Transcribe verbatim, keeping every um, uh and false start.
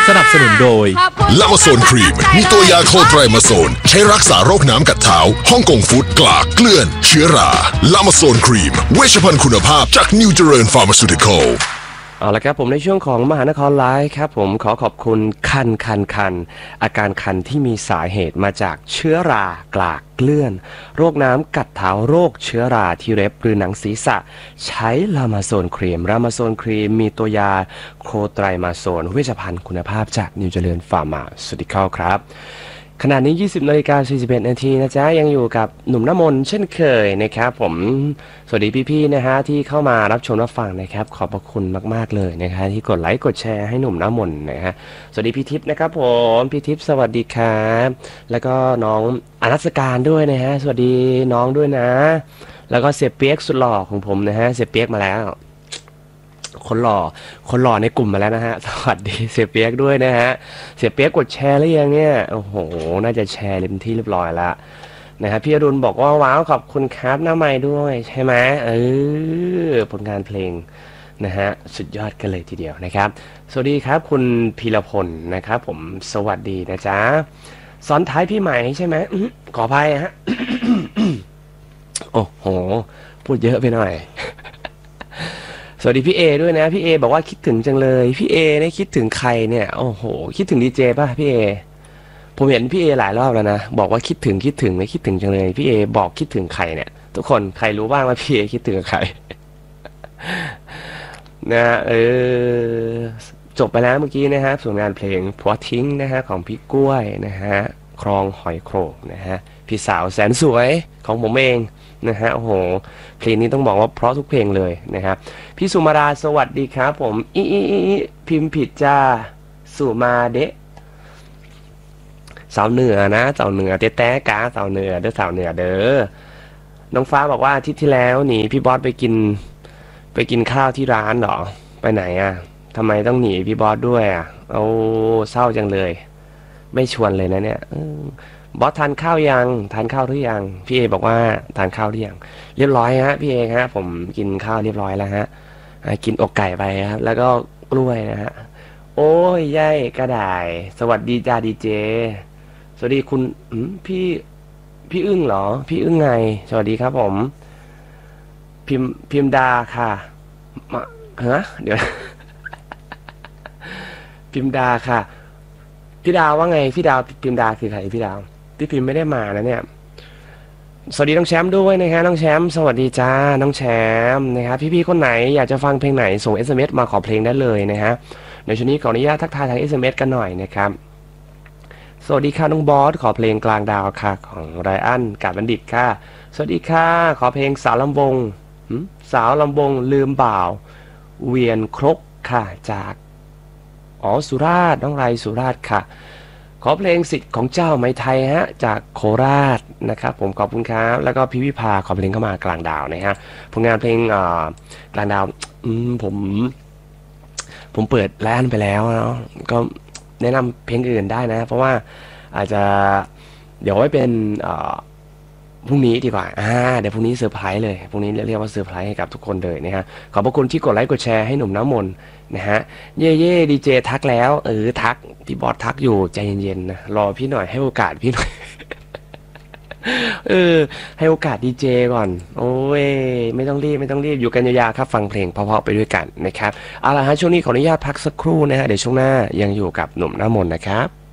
สนับสนุนโดยลามาโซนครีมมีตัวยาโคไตรมาโซนใช้รักษาโรคน้ำกัดเท้าฮ่องกงฟู้ดกลากเกลื่อนเชื้อราลามาโซนครีมเวชภัณฑ์คุณภาพจากนิวเจริญฟาร์มาซูติคอลเอาละครับผมในช่วงของมหานครไลฟ์ครับผมขอขอบคุณคันคันคันอาการคันที่มีสาเหตุมาจากเชื้อรากลากเกลื่อนโรคน้ำกัดเท้าโรคเชื้อราที่เล็บหรือหนังศีรษะใช้ลามาโซนครีมลามาโซนครีมมีตัวยาโคไตรมาโซนเวชภัณฑ์คุณภาพจากนิวเจริญฟาร์มาซูติคอลครับขณะนี้ ยี่สิบนาฬิกาสี่สิบเอ็ดนาทีนะจ๊ะยังอยู่กับหนุ่มน้ำมนต์เช่นเคยนะครับผมสวัสดีพี่ๆนะฮะที่เข้ามารับชมรับฟังนะครับขอบพระคุณมากๆเลยนะคะที่กดไลค์กดแชร์ให้หนุ่มน้ำมนต์นะฮะสวัสดีพี่ทิพย์นะครับผมพี่ทิพย์สวัสดีครับแล้วก็น้องอนัสการด้วยนะฮะสวัสดีน้องด้วยนะแล้วก็เสียเปียกสุดหล่อของผมนะฮะเสียเปียกมาแล้วคนหล่อคนหล่อในกลุ่มมาแล้วนะฮะสวัสดีเสียเปียกด้วยนะฮะเสียเปียกกดแชร์หรือยังเนี่ยโอ้โหน่าจะแชร์เต็มที่เรียบร้อยแล้วนะฮะพี่อรุณบอกว่าว้าวขอบคุณครับหน้าไม้ด้วยใช่ไหมเออผลงานเพลงนะฮะสุดยอดกันเลยทีเดียวนะครับสวัสดีครับคุณพีรพลนะครับผมสวัสดีนะจ๊ะซ้อนท้ายพี่ใหม่ใช่ไหมขออภัยฮะ โอ้โหพูดเยอะไปหน่อยสวัสดีพี่เอด้วยนะพี่เอบอกว่าคิดถึงจังเลยพี่เอเนี่ยคิดถึงใครเนี่ยโอ้โหคิดถึงดีเจป่ะพี่เอผมเห็นพี่เอหลายรอบแล้วนะบอกว่าคิดถึงคิดถึงไม่คิดถึงจังเลยพี่เอบอกคิดถึงใครเนี่ยทุกคนใครรู้บ้างว่าพี่เอคิดถึงใคร นะเออจบไปแล้วเมื่อกี้นะฮะส่วนงานเพลงผัวทิ้งนะฮะของพี่กล้วยนะฮะครองหอยโขงนะฮะพี่สาวแสนสวยของผมเองนะฮะโอ้โหเพลงนี้ต้องบอกว่าเพราะทุกเพลงเลยนะครับพี่สุมาราสวัสดีครับผมอีอีอีพิมพ์ผิดจ้าสุมาเดะสาวเหนือนะสาวเหนือเต๊ะแต๊ะกาสาวเหนือเด้อสาวเหนือเด้อน้องฟ้าบอกว่าอาทิตย์ที่แล้วหนีพี่บอสไปกินไปกินข้าวที่ร้านเหรอไปไหนอ่ะทำไมต้องหนีพี่บอสด้วยอ่ะเอาเศร้าจังเลยไม่ชวนเลยนะเนี่ยบอสทานข้าวยังทานข้าวหรือยังพี่เอบอกว่าทานข้าวหรือยังเรียบร้อยฮะพี่เอฮะผมกินข้าวเรียบร้อยแล้วฮะกินอกไก่ไปครับแล้วก็กล้วยนะฮะโอ้ยยัยกระดาษสวัสดีจ้าดีเจสวัสดีคุณพี่พี่อึ้งเหรอพี่อึ้งไงสวัสดีครับผมพิมพิมดาค่ะมาฮะเดี๋ยว พิมดาค่ะพี่ดาวว่าไงพี่ดาวพิมดาคือใครพี่ดาวพี่พิมไม่ได้มานะเนี่ยสวัสดีน้องแชมป์ด้วยนะฮะน้องแชมป์สวัสดีจ้าน้องแชมป์นะครับพี่ๆคนไหนอยากจะฟังเพลงไหนส่ง เอส เอ็ม เอส มาขอเพลงได้เลยนะฮะในช่วงนี้ขออนุญาตทักทายทาง เอส เอ็ม เอส กันหน่อยนะครับสวัสดีค่ะน้องบอสขอเพลงกลางดาวค่ะของไรอันกาดบัณฑิตค่ะสวัสดีค่ะขอเพลงสาวลำวงสาวลำวงลืมบ่าวเวียนครกค่ะจากอ๋อสุราษฎร์น้องไรสุราษฎร์ค่ะขอเพลงสิทธิ์ของเจ้าไม้ไทยฮะจากโคราชนะครับผมขอบคุณครับแล้วก็พี่วิภาขอเพลงเข้ามากลางดาวนะฮะผลงานเพลงกลางดาวผมผมเปิดร้านไปแล้วเนาะก็แนะนำเพลงอื่นได้นะเพราะว่าอาจจะเดี๋ยวไว้เป็นพรุ่งนี้ดีกว่าอ่าเดี๋ยวพรุ่งนี้เซอร์ไพรส์เลยพรุ่งนี้เรียกว่าเซอร์ไพรส์ให้กับทุกคนเลยนะฮะขอบพระคุณที่กดไลค์กดแชร์ให้หนุ่มน้ำมนต์นะฮะเย่เย่ดีเจทักแล้วเออทักพี่บอสทักอยู่ใจเย็นๆนะรอพี่หน่อยให้โอกาสพี่หน่อย เออให้โอกาสดีเจก่อนโอ้ยไม่ต้องรีบไม่ต้องรีบอยู่กันยาวๆครับฟังเพลงเพราะๆไปด้วยกันนะครับเอาล่ะฮะช่วงนี้ขออนุญาตพักสักครู่นะฮะเดี๋ยวช่วงหน้ายังอยู่กับหนุ่มน้ำมนต์นะครับ